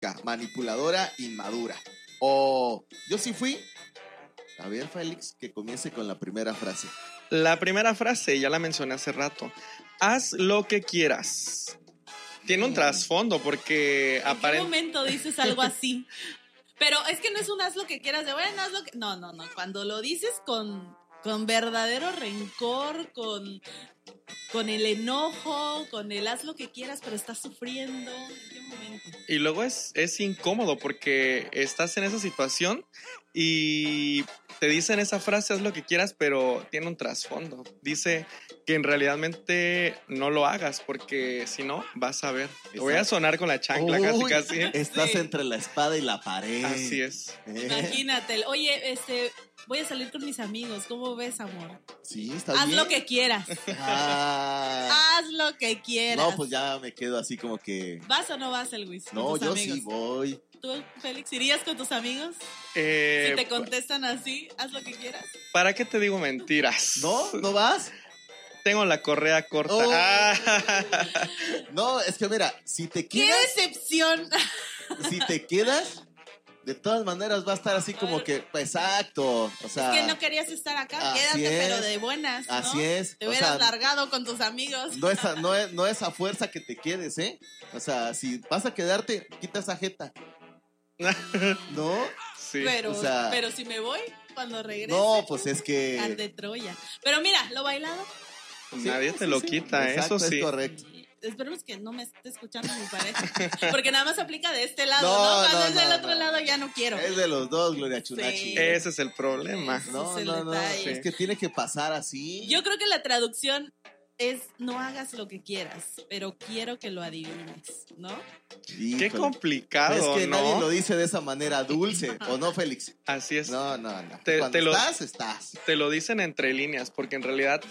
tóxica, manipuladora, inmadura. O yo sí fui. A ver, Félix, que comience con la primera frase. La primera frase, ya la mencioné hace rato. Haz lo que quieras. Tiene un trasfondo porque ¿En qué momento dices algo así? Pero es que no es un haz lo que quieras de bueno, haz lo que... No. Cuando lo dices con verdadero rencor, con el enojo, con el haz lo que quieras, pero estás sufriendo. ¿En qué momento? Y luego es incómodo porque estás en esa situación y te dicen esa frase, haz lo que quieras, pero tiene un trasfondo. Dice que en realidad no lo hagas porque si no, vas a ver. Te voy a sonar con la chancla. Uy, casi. Estás Sí. entre la espada y la pared. Así es. Imagínate. Oye, voy a salir con mis amigos. ¿Cómo ves, amor? Sí, está Haz bien. lo que quieras. Haz lo que quieras. No, pues ya me quedo así como que... ¿Vas o no vas, Luis? No, yo sí voy. ¿Tú, Félix, irías con tus amigos? Si te contestan así, haz lo que quieras. ¿Para qué te digo mentiras? ¿No vas? Tengo la correa corta. Oh. No, es que mira, si te ¡Qué quedas... decepción! Si te quedas, de todas maneras va a estar así como que... Exacto, o sea... Es que no querías estar acá, así quédate, es, pero de buenas, ¿no? así es, Te o hubieras sea, largado con tus amigos. No es a fuerza que te quedes, ¿eh? O sea, si vas a quedarte, quita esa jeta. ¿No? Sí. Pero, o sea, pero si me voy, cuando regrese... No, pues es que... Arde Troya. Pero mira, lo bailado... Nadie te lo quita, exacto, eso sí. Es correcto. Esperemos que no me esté escuchando mi pareja. Porque nada más aplica de este lado, No, ¿no? Cuando es del no, otro no. lado ya no quiero. Es de los dos, Gloria Chunachi. Sí. Ese es el problema. Ese No, es el no, no. detalle. Es que tiene que pasar así. Yo creo que la traducción es no hagas lo que quieras, pero quiero que lo adivines, ¿no? Híjole. Qué complicado, Es que ¿no? nadie lo dice de esa manera dulce, ¿o no, Félix? Así es. No. Cuando te lo- estás. Te lo dicen entre líneas, porque en realidad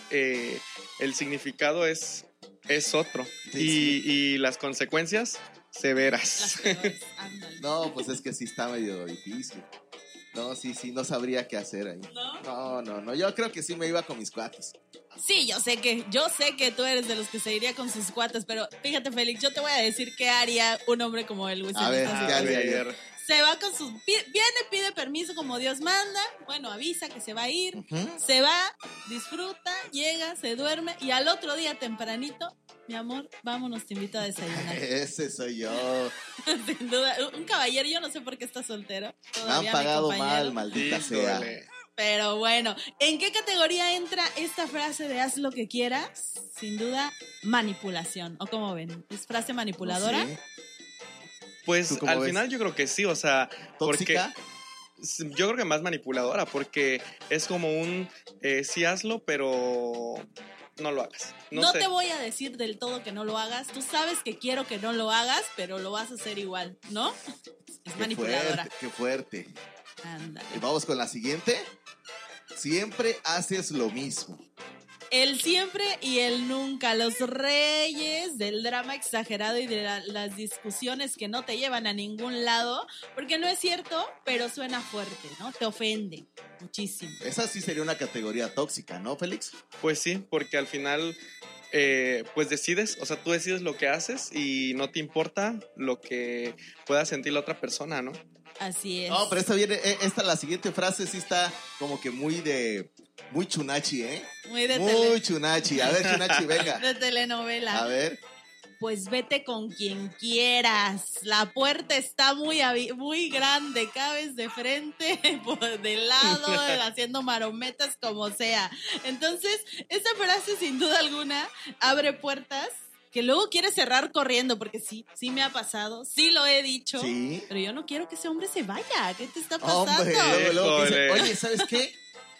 el significado es otro. Sí, Y las consecuencias, Las severas. peores, ándale. No, pues es que sí está medio difícil. No, sí, no sabría qué hacer ahí. ¿No? No. Yo creo que sí me iba con mis cuates. Sí, yo sé que tú eres de los que se iría con sus cuates, pero fíjate, Félix, yo te voy a decir qué haría un hombre como él, Luis. A ver, en esta ¿qué haría situación. ayer? Se va con sus... Viene, pide permiso como Dios manda, bueno, avisa que se va a ir, se va, disfruta, llega, se duerme y al otro día tempranito, mi amor, vámonos, te invito a desayunar. Ese soy yo. Sin duda, un caballero, yo no sé por qué está soltero. Me han Todavía, mi pagado compañero. mal, maldita sea. Híjole. Pero bueno, ¿en qué categoría entra esta frase de haz lo que quieras? Sin duda, manipulación. ¿O cómo ven? ¿Es frase manipuladora? No sé. Pues ¿Tú cómo al ves? final yo creo que sí, o sea, ¿Tóxica? porque yo creo que más manipuladora, porque es como un sí hazlo, pero no lo hagas. No sé. te voy a decir del todo que no lo hagas. Tú sabes que quiero que no lo hagas, pero lo vas a hacer igual, ¿no? Es manipuladora. Qué fuerte. Ándale. Y vamos con la siguiente. Siempre haces lo mismo. El siempre y el nunca, los reyes del drama exagerado y de las discusiones que no te llevan a ningún lado, porque no es cierto, pero suena fuerte, ¿no? Te ofende muchísimo. Esa sí sería una categoría tóxica, ¿no, Félix? Pues sí, porque al final pues decides, o sea, tú decides lo que haces y no te importa lo que pueda sentir la otra persona, ¿no? Así es. No, pero la siguiente frase sí está como que muy chunachi, ¿eh? Muy chunachi. A ver, chunachi, venga. de telenovela. A ver. Pues vete con quien quieras. La puerta está muy grande. Cabes de frente, de lado, haciendo marometas, como sea. Entonces, esta frase, sin duda alguna, abre puertas que luego quieres cerrar corriendo, porque sí me ha pasado, sí lo he dicho, Sí. pero yo no quiero que ese hombre se vaya. ¿Qué te está pasando? Hombre, luego que dice, Híjole. oye, ¿sabes qué?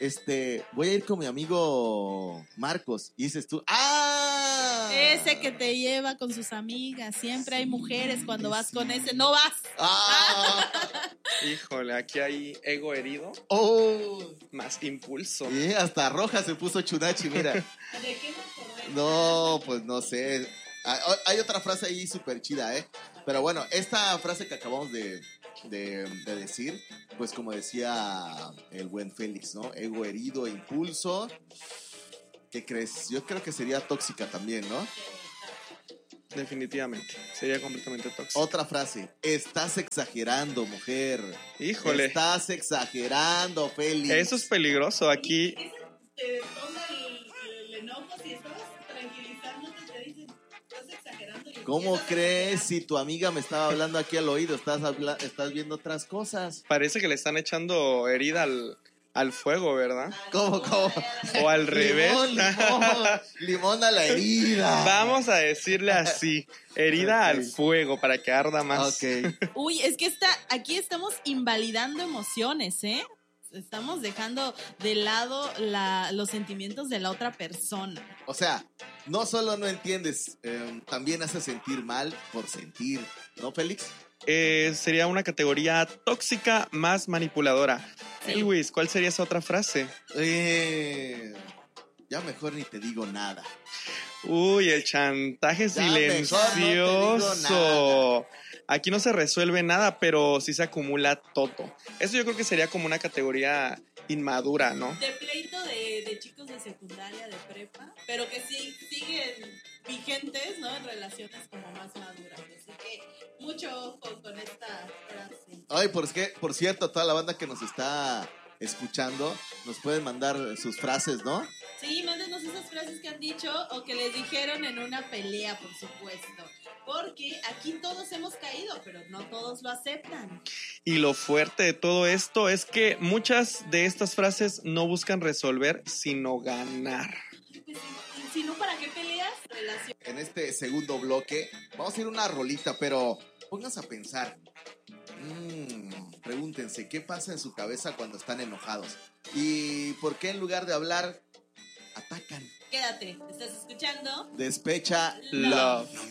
Voy a ir con mi amigo Marcos. Y dices tú, ¡ah! Ese que te lleva con sus amigas. Siempre hay mujeres cuando vas con ese. No vas. ¡Ah! Híjole, aquí hay ego herido ¡Oh! más impulso. Y hasta roja se puso chunachi, mira. ¿De qué me acordé? No, pues no sé. Hay otra frase ahí súper chida, ¿eh? Pero bueno, esta frase que acabamos de decir, pues como decía el buen Félix, ¿no? Ego herido, impulso. ¿Qué crees? Yo creo que sería tóxica también, ¿no? definitivamente. Sería completamente tóxico. Otra frase. Estás exagerando, mujer. Híjole. Estás exagerando, Félix. Eso es peligroso. Aquí Eso te detona el enojo si estabas tranquilizándote, te dicen, estás exagerando. Y ¿Cómo empiezas a crees exagerar. si tu amiga me estaba hablando aquí al oído? Estás viendo otras cosas. parece que le están echando herida al fuego, ¿verdad? ¿Cómo? O al revés. Limón a la herida. Vamos a decirle así, herida Ok. al fuego para que arda más. Ok. Uy, es que aquí estamos invalidando emociones, ¿eh? Estamos dejando de lado los sentimientos de la otra persona. O sea, no solo no entiendes, también hace sentir mal por sentir, ¿no, Félix? Sería una categoría tóxica más manipuladora. Sí. Luis, ¿cuál sería esa otra frase? Ya mejor ni te digo nada. Uy, el chantaje Ya mejor no te digo silencioso. Aquí no se resuelve nada, pero sí se acumula todo. Eso yo creo que sería como una categoría inmadura, ¿no? De pleito de chicos de secundaria, de prepa, pero que sí siguen vigentes, ¿no? En relaciones como más maduras. Así que mucho ojo con esta frase. Ay, por cierto, toda la banda que nos está escuchando, nos pueden mandar sus frases, ¿no? Sí, mándenos esas frases que han dicho o que les dijeron en una pelea, por supuesto. Porque aquí todos hemos caído, pero no todos lo aceptan. Y lo fuerte de todo esto es que muchas de estas frases no buscan resolver, sino ganar. Pues, si no, ¿para qué peleas? Relación. En este segundo bloque vamos a ir a una rolita, pero pónganse a pensar. Pregúntense, ¿qué pasa en su cabeza cuando están enojados? ¿Y por qué en lugar de hablar, atacan? Quédate, ¿estás escuchando? Despecha Love.